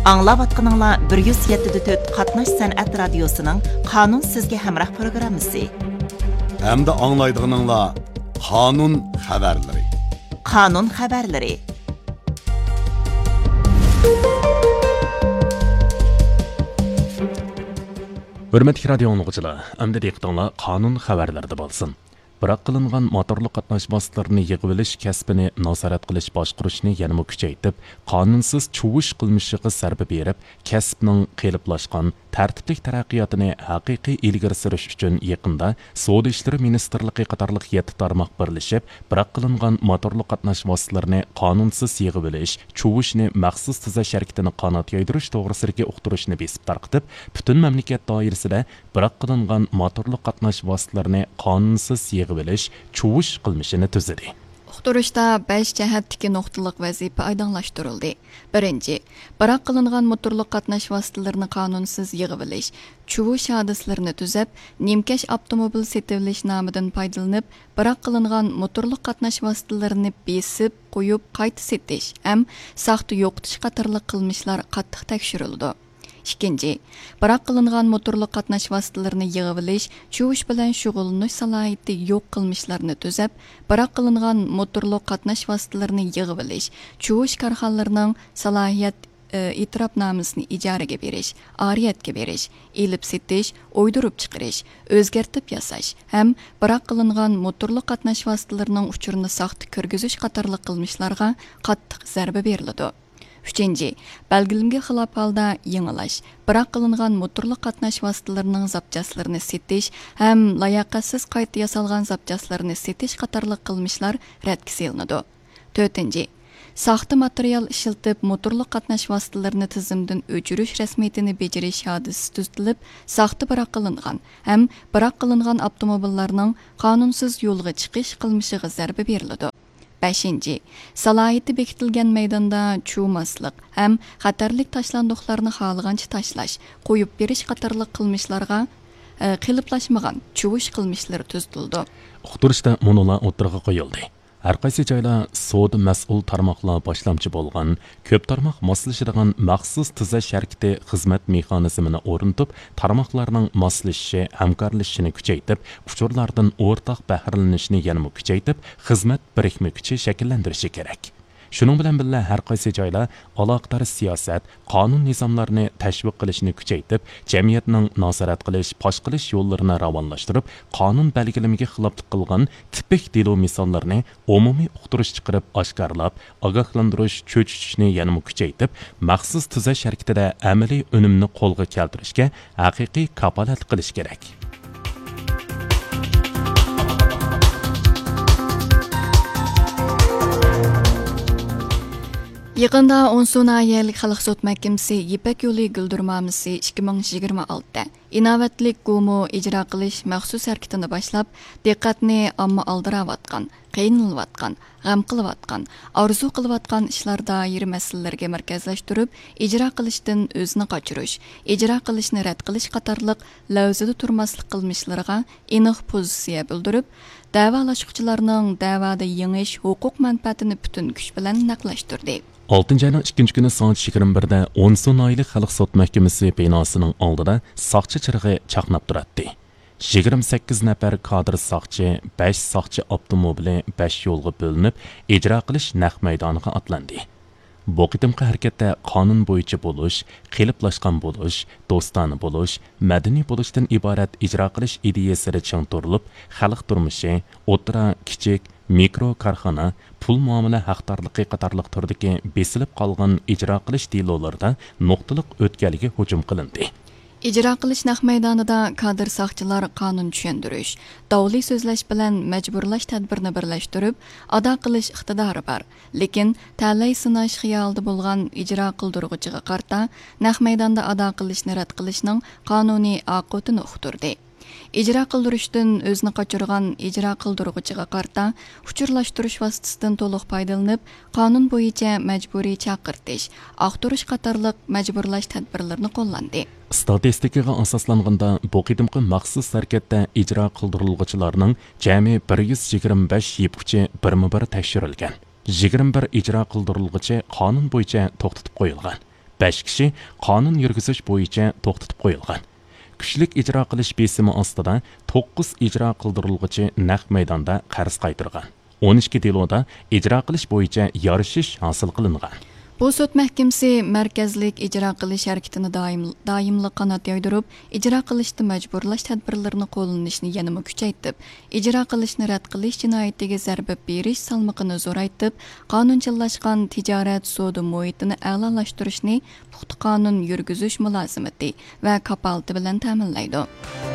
Аңлаватқаныңла 107.4 Qatnash Sənət Radiosu'nun Qanun Sizge Həmrah programısı. Әмді аңлайдығыныңla Qanun xəbərləri. Qanun xəbərləri. Hürmetli radio oğucular, əmdə deyiqdіңla Qanun xəbərlərdə bolsun. Biroq qilingan motorli qatnash vositalarini yig'ib olish kasbini nazorat qilish boshqarishni yanada kuchaytirib, qonunsiz chuvish qilmishiga zarba berib, kasbning qeliblashgan tartiblik taraqqiyotini haqiqiy ilgari surish uchun yaqinda Savdo ishlari ministrligi qatorliq 7 tarmoq birlashib, biroq qilingan motorli qatnash vositalarini qonunsiz yig'ib olish, chuvishni maxsus tuzash harakatini qanot yoydirish to'g'risidagi uqtirishni besib tarqitib, butun mamlakat doirasida biroq qilingan motorli qatnash vositalarini qonunsiz bilish, chuvish qilmishini tuzadi. Uqtirishda 5 jihatdagi nuqtaliq vazifa aydınlaştırıldı. Birinchi, biroq qilingan motorli qatnash vositalarini qonunsiz yig'ib olish, chuvish hodislarini tuzab, nimkash avtomobil setib olish nomidan foydalanib, biroq qilingan motorli qatnash vositalarini besib, qo'yib, qayta setish, ham saxta yo'qotish qatorliq qilmishlar qattiq tekshirildi. İkinci, biroq qilingan motorli qatnash vositalarini yig'ib olish, chuvish bilan shug'ullanish salohiyati yo'q qilmishlarni tuzab, biroq qilingan motorli qatnash vositalarini yig'ib olish, chuvish korxonalarining salohiyat e'tirofnomasini ijaraga berish, ariyatga berish, elib setish, o'ydirib chiqarish, o'zgartib yasash ham biroq qilingan motorli qatnash vositalarining uchurini saxta kirgizish qatorliq qilmishlarga qattiq zarba beriladi. Üçüncü, belgilimge xilaf halda yenilash, biroq qilingan motorli qatnash vositalarining zapchaslarini setish ham layoqatsiz qayta yasalgan zapchaslarini setish qatorliq qilmishlar radga selinadi. To'rtinchi, saxta material ishiltib motorli qatnash vositalarini tizimdan o'chirish rasmiyatini bajarish hodisi tuzatilib, saxta biroq qilingan ham biroq qilingan avtomobillarning qonunsiz yo'lga chiqish qilmishiga zarba beriladi. 5. Salohiyati bekitilgan maydonda chuvmaslik ham xatarlik tashlandiqlarni xohlagancha tashlash, qo'yib berish qatorliq qilmishlarga qiliplashmagan chuvish qilmishlari tuzatildi. Uqtirishda monolar o'tirg'i qo'yildi. Har qaysi joylar savdo mas'ul tarmoqlar boshlamchi bo'lgan, ko'p tarmoq moslashadigan maxsus tuzash harakati xizmat mexanizmini o'rnatib, tarmoqlarning moslashishi, hamkorlashishini kuchaytirib, uchurlardan o'rtaq bahralanishni yanada kuchaytirib, xizmat birikma kuchi shakllantirishi kerak. Shuning bilan birga har qaysi joylar aloqador siyosat, qonun nizomlarini tashviq qilishni kuchaytirib, jamiyatning nazorat qilish, fosh qilish yo'llarini ravonlashtirib, qonun belgilamiga xiloflik qilgan tipik delo misollarni umumiy uqtirish chiqarib oshkorlab, ogohlantirish, cho'chishni yanada kuchaytirib, maxsus tuzash harakatida amaliy unumni qo'lga keltirishga haqiqiy kafolat qilish kerak. Yaqında 10 aylik Xalq sud mahkamasi Yipak yo'li guldirmamisi 2026 inovatlik gumu ijro qilish maxsus harakatini boshlab, diqqatni omma oldiravotgan, qiynalayotgan, g'am qilayotgan, orzu qilayotgan ishlar doir masalalarga markazlashtirib, ijro qilishdan o'zini qochirish, ijro qilishni rad qilish qatorliq lavzida turmaslik qilmishlariga aniq pozitsiya bildirib, davolashuvchilarning da'voda yengish huquq manfaatini butun kuch bilan naqlashtirdi. 6 ayning 2 kuni soat 21da 10 oylik Xalq sud mahkamasi binosining oldida soqchi chirig'i chaqnab turadi. 28 nafar kadr soqchi, 5 soqchi avtomobili 5 yo'lga bo'linib, ijro qilish naq maydoniga otlandi. Bu qitimqi harakatda qonun bo'yicha bo'lish, qiliplashgan bo'lish, do'stona bo'lish, madaniy bo'lishdan iborat ijro qilish ideyasida chang turilib, xalq turmushi, o'tira, kichik, mikro korxona, pul muomala haqdorligi qatorliq turdagi besilib qolgan ijro qilish delolarida nuqtaliq o'tkaliga hujum qilindi. İcra qilish naq maydonida kadr soqchilar qonun tushuntirish, davli so'zlash bilan majburlash tadbirini birlashtirib, ado qilish iqtidori bor. Lekin tanlay sinash xiyolida bo'lgan ijro qildiruvchiga qarta naq maydonda ado qilishni rad qilishning qonuniy oqibatini uqtirdi. İcra qildirishdan o'zini qochirgan ijro qildiruvchiga qarta uchurlashtirish vositasidan to'liq foydalanib, qonun bo'yicha majburiy chaqirtish, aqtirish qatorliq majburlash tadbirlarini qo'llandi. Statistikaga asoslanganda bu qitimqi maxsus harakatda ijro qildiriluvchilarning jami 125 yipchi birma-bir tekshirilgan. 21 ijro qildiriluvchi qonun bo'yicha to'xtatib qo'yilgan. 5 kishi qonun yurgizish bo'yicha to'xtatib qo'yilgan. Kuchlik ijro qilish besimi ostida 9 ijro qildirilguchi naq maydonda qarz qaytirgan. 12 deloda ijro qilish bo'yicha yorishish hosil qilingan. Bu sud mahkamasi markazlik ijro qilish harakatini doimli qanot yoydirib, ijro qilishni majburlash tadbirlarini qo'llanishni yanada kuchaytirib, ijro qilishni rad qilish jinoyatiga zarba berish salmoqini zo'raytirib, qonunchillashgan tijorat savdo muhitini a'lolashtirishni puxta qonun yurgizish mulozimati va kapolati bilan ta'minlaydi.